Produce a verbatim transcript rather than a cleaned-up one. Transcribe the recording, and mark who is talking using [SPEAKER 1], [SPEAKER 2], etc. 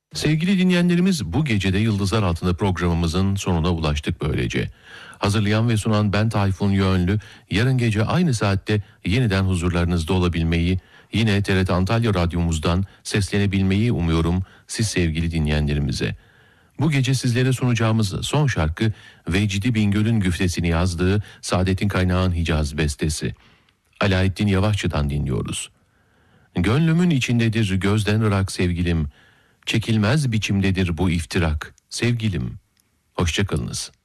[SPEAKER 1] Sevgili dinleyenlerimiz, bu gecede Yıldızlar Altında programımızın sonuna ulaştık böylece. Hazırlayan ve sunan ben Tayfun Yönlü. Yarın gece aynı saatte yeniden huzurlarınızda olabilmeyi, yine T R T Antalya Radyomuzdan seslenebilmeyi umuyorum siz sevgili dinleyenlerimize. Bu gece sizlere sunacağımız son şarkı Vecdi Bingöl'ün güftesini yazdığı Saadettin Kaynağ'ın Hicaz bestesi. Alaeddin Yavaşçı'dan dinliyoruz. Gönlümün içindedir gözden ırak sevgilim, çekilmez biçimdedir bu iftirak sevgilim. Hoşça kalınız.